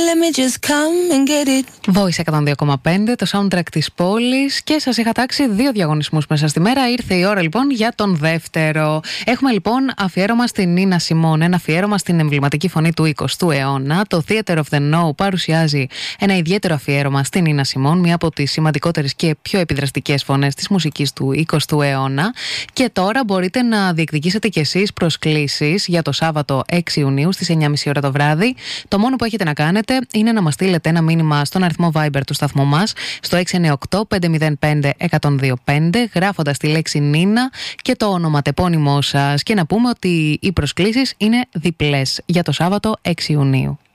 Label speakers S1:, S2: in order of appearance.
S1: Let me just come and get it.
S2: Voice 102,5, το soundtrack της πόλης, και σας είχα τάξει 2 διαγωνισμούς μέσα στη μέρα. Ήρθε η ώρα λοιπόν για τον δεύτερο. Έχουμε λοιπόν αφιέρωμα στην Νίνα Σιμών, ένα αφιέρωμα στην εμβληματική φωνή του 20ου αιώνα. Το Theater of the No παρουσιάζει ένα ιδιαίτερο αφιέρωμα στην Νίνα Σιμών, μία από τις σημαντικότερες και πιο επιδραστικές φωνές της μουσικής του 20ου αιώνα. Και τώρα μπορείτε να διεκδικήσετε κι εσείς προσκλήσεις για το Σάββατο 6 Ιουνίου στις 9.30 ώρα το βράδυ. Το μόνο που έχετε να κάνετε είναι να μας στείλετε ένα μήνυμα στον αριθμό Viber του σταθμού μας στο 698-505-1025, γράφοντας τη λέξη Νίνα και το ονοματεπώνυμό σας, και να πούμε ότι οι προσκλήσεις είναι διπλές για το Σάββατο 6 Ιουνίου.